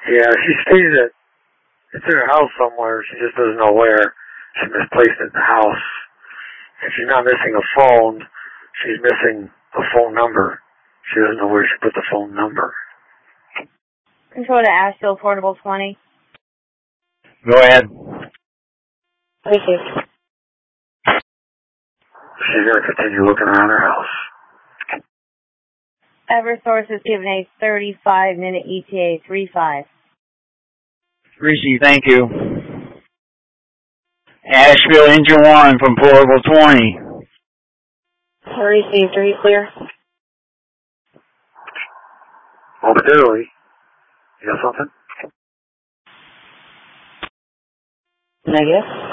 Yeah, she stays at, it's in her house somewhere. She just doesn't know where. She misplaced it in the house. And she's not missing a phone. She's missing a phone number. She doesn't know where she put the phone number. Control to Asheville Portable 20. Go ahead. Thank you. She's going to continue looking around her house. Eversource has given a 35-minute ETA 3-5. Receive, thank you. Asheville Engine 1 from Portable 20. Received, are you clear? Momentarily. You got something? Negative.